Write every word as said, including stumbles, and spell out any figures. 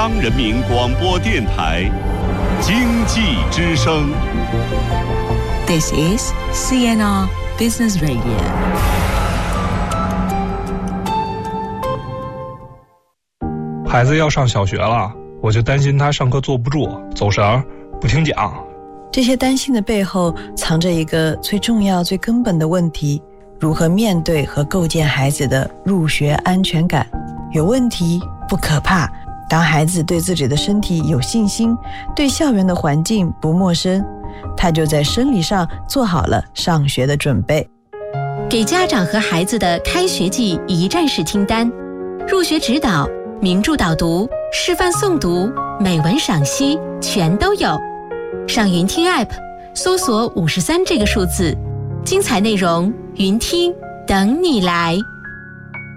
央人民广播电台经济之声。 This is C N R Business Radio。 孩子要上小学了，我就担心他上课坐不住，走神，不听讲。 这些担心的背后藏着一个最重要最根本的问题：如何面对和构建孩子的入学安全感。有问题不可怕，当孩子对自己的身体有信心，对校园的环境不陌生，他就在生理上做好了上学的准备。 给家长和孩子的开学季一站式听单，入学指导、名著导读、示范诵读、美文赏析全都有。上云听 App 搜索五十三这个数字，精彩内容云听等你来。